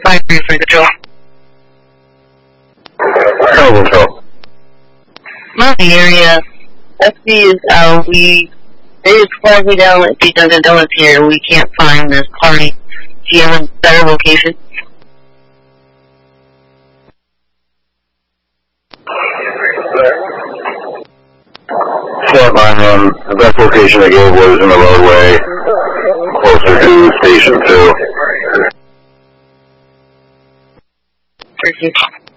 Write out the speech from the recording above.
Fire for control. Control control. Not the area. FB is, they just flagged me down at the Dunkin' Donuts here. We can't find this party. Do you have a better location? Flatline, the best location I gave was in the roadway, closer to Station 2. Thank you.